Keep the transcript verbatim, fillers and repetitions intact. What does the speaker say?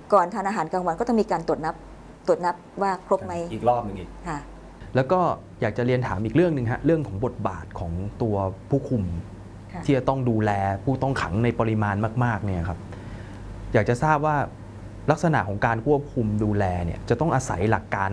ก่อนทานอาหารกลางวันก็ต้องมีการตรวจนับตรวจนับว่าครบไหมอีกรอบหนึ่งอีกค่ะแล้วก็อยากจะเรียนถามอีกเรื่องหนึ่งฮะเรื่องของบทบาทของตัวผู้คุมที่จะต้องดูแลผู้ต้องขังในปริมาณมากๆเนี่ยครับอยากจะทราบว่าลักษณะของการควบคุมดูแลเนี่ยจะต้องอาศัยหลักการ